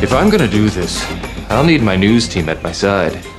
If I'm gonna do this, I'll need my news team at my side.